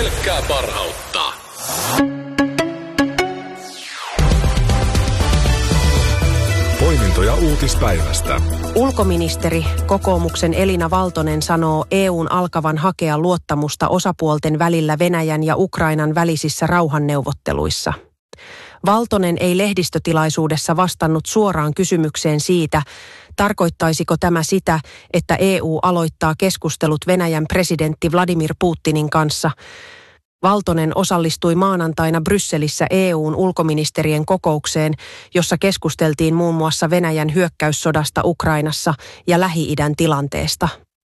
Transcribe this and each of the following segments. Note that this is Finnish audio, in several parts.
Pelkkää parhautta. Poimintoja uutispäivästä. Ulkoministeri, kokoomuksen Elina Valtonen sanoo EU:n alkavan hakea luottamusta osapuolten välillä Venäjän ja Ukrainan välisissä rauhanneuvotteluissa. Valtonen ei lehdistötilaisuudessa vastannut suoraan kysymykseen siitä, tarkoittaisiko tämä sitä, että EU aloittaa keskustelut Venäjän presidentti Vladimir Putinin kanssa. Valtonen osallistui maanantaina Brysselissä EU:n ulkoministerien kokoukseen, jossa keskusteltiin muun muassa Venäjän hyökkäyssodasta Ukrainassa ja Lähi-idän tilanteesta.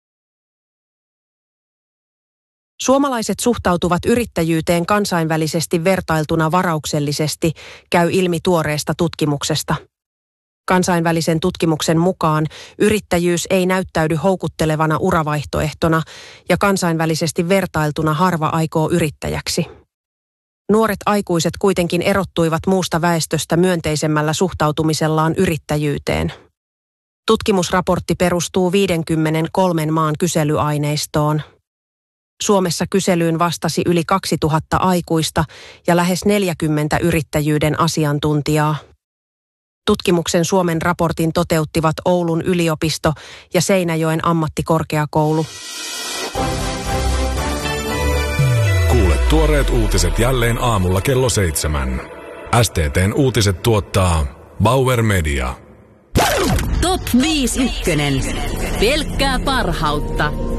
Suomalaiset suhtautuvat yrittäjyyteen kansainvälisesti vertailtuna varauksellisesti, käy ilmi tuoreesta tutkimuksesta. Kansainvälisen tutkimuksen mukaan yrittäjyys ei näyttäydy houkuttelevana uravaihtoehtona ja kansainvälisesti vertailtuna harva aikoo yrittäjäksi. Nuoret aikuiset kuitenkin erottuivat muusta väestöstä myönteisemmällä suhtautumisellaan yrittäjyyteen. Tutkimusraportti perustuu 53 maan kyselyaineistoon. Suomessa kyselyyn vastasi yli 2000 aikuista ja lähes 40 yrittäjyyden asiantuntijaa. Tutkimuksen Suomen raportin toteuttivat Oulun yliopisto ja Seinäjoen ammattikorkeakoulu. Kuule tuoreet uutiset jälleen aamulla kello 7. STT:n uutiset tuottaa Bauer Media. Top 5 ykkönen. Pelkkää parhautta.